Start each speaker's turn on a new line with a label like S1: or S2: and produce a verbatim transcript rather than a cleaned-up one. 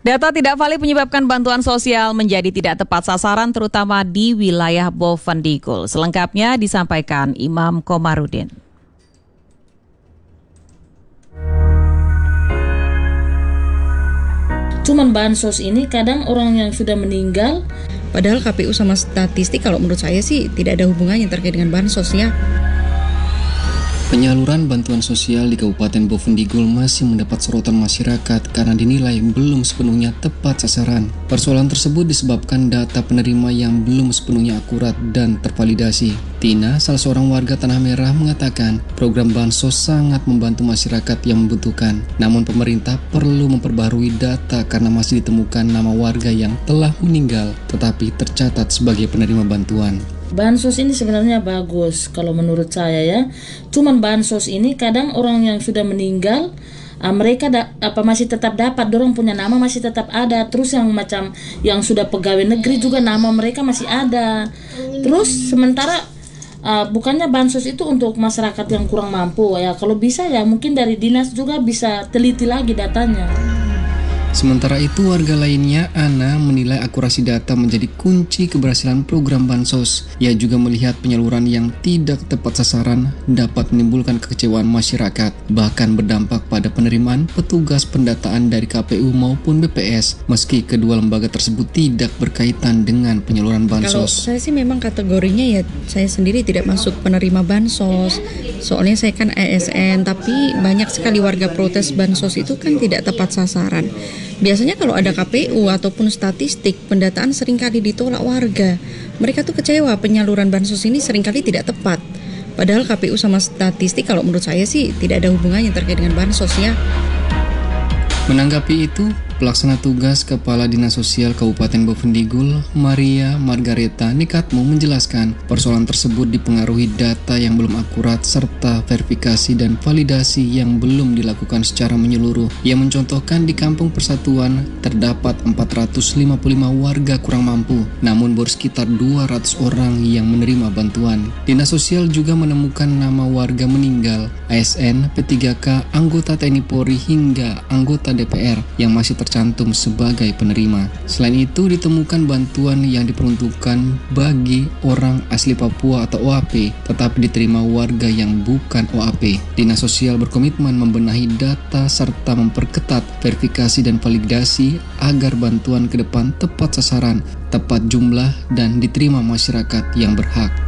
S1: Data tidak valid menyebabkan bantuan sosial menjadi tidak tepat sasaran terutama di wilayah Bovendigul. Selengkapnya disampaikan Imam Komarudin.
S2: Cuman bansos ini kadang orang yang sudah meninggal.
S3: Padahal K P U sama statistik kalau menurut saya sih tidak ada hubungannya terkait dengan bansos ya.
S4: Penyaluran bantuan sosial di Kabupaten Bovendigul masih mendapat sorotan masyarakat karena dinilai belum sepenuhnya tepat sasaran. Persoalan tersebut disebabkan data penerima yang belum sepenuhnya akurat dan tervalidasi. Tina, salah seorang warga Tanah Merah, mengatakan program bansos sangat membantu masyarakat yang membutuhkan. Namun pemerintah perlu memperbarui data karena masih ditemukan nama warga yang telah meninggal tetapi tercatat sebagai penerima bantuan.
S2: Bansos ini sebenarnya bagus kalau menurut saya ya. Cuman bansos ini kadang orang yang sudah meninggal uh, mereka da, apa masih tetap dapat, dorong punya nama masih tetap ada. Terus yang macam yang sudah pegawai negeri juga nama mereka masih ada. Terus sementara uh, bukannya bansos itu untuk masyarakat yang kurang mampu ya. Kalau bisa ya mungkin dari dinas juga bisa teliti lagi datanya.
S4: Sementara itu, warga lainnya, Ana, menilai akurasi data menjadi kunci keberhasilan program bansos. Ia juga melihat penyaluran yang tidak tepat sasaran dapat menimbulkan kekecewaan masyarakat, bahkan berdampak pada penerimaan petugas pendataan dari K P U maupun B P S, meski kedua lembaga tersebut tidak berkaitan dengan penyaluran bansos.
S3: Kalau saya sih memang kategorinya ya, saya sendiri tidak masuk penerima bansos. Soalnya saya kan A S N, tapi banyak sekali warga protes bansos itu kan tidak tepat sasaran. Biasanya kalau ada K P U ataupun statistik, pendataan seringkali ditolak warga. Mereka tuh kecewa penyaluran bansos ini seringkali tidak tepat. Padahal K P U sama statistik kalau menurut saya sih tidak ada hubungannya terkait dengan bansos ya.
S4: Menanggapi itu, Pelaksana Tugas Kepala Dinas Sosial Kabupaten Bovendigul, Maria Margareta Nikatmo, menjelaskan persoalan tersebut dipengaruhi data yang belum akurat serta verifikasi dan validasi yang belum dilakukan secara menyeluruh. Ia mencontohkan di Kampung Persatuan terdapat empat ratus lima puluh lima warga kurang mampu, namun baru sekitar dua ratus orang yang menerima bantuan. Dinas Sosial juga menemukan nama warga meninggal, A S N, P tiga K, anggota T N I Polri hingga anggota D P R yang masih tercantum sebagai penerima. Selain itu, ditemukan bantuan yang diperuntukkan bagi orang asli Papua atau O A P, tetapi diterima warga yang bukan O A P. Dinas Sosial berkomitmen membenahi data serta memperketat verifikasi dan validasi agar bantuan ke depan tepat sasaran, tepat jumlah, dan diterima masyarakat yang berhak.